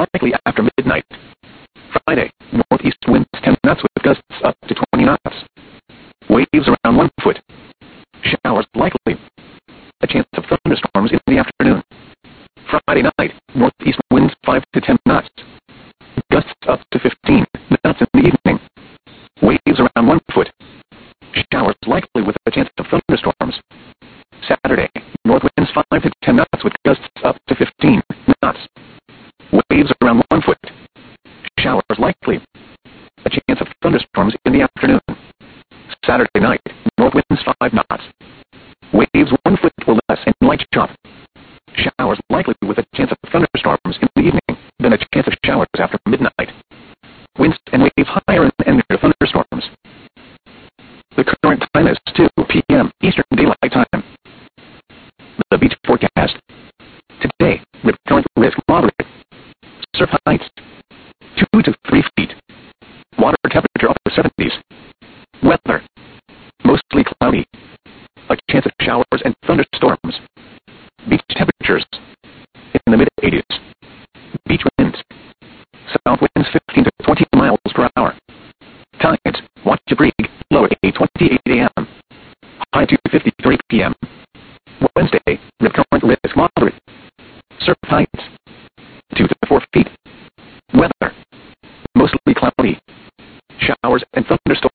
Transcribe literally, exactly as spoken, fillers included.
likely after midnight. Friday, northeast winds ten knots with gusts up to twenty knots. Waves around one foot. Showers likely. A chance of thunderstorms in the afternoon. Friday night, northeast winds five to ten knots. Gusts up to fifteen knots in the evening. Waves around one foot. Showers likely with a chance of thunderstorms. Saturday, north winds five to ten knots with gusts up to fifteen knots. Waves around one foot. Showers likely. A chance of thunderstorms in the afternoon. Saturday night, north winds five knots. Waves one foot or less and light chop. Showers likely with a chance of thunderstorms in the evening, then a chance of showers after midnight. Winds and waves higher and near thunderstorms. The current time is two p m Eastern Daylight Time. The beach forecast. Today, rip current risk moderate. Surf heights two to three feet. Water temperature upper seventies. Weather mostly cloudy. A chance of showers and thunderstorms. Beach temperatures in the mid eighties. Beach winds. South winds fifteen to twenty miles per hour. Tides, Watcha Creek, low at eight twenty-eight a m High two fifty-three p m Wednesday, rip current risk moderate. Surf heights two to four feet. Weather mostly cloudy. Showers and thunderstorms.